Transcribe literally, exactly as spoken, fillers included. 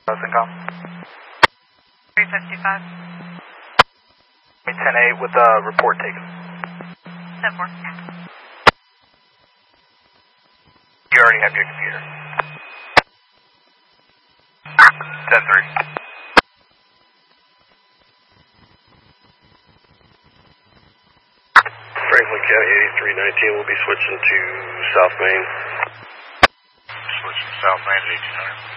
Syncom. three fifty-five. ten eight with the report taken. ten four. You already have your computer. ten three. Franklin County eighty-three nineteen will be switching to South Main. Switching to South Main at eighteen hundred.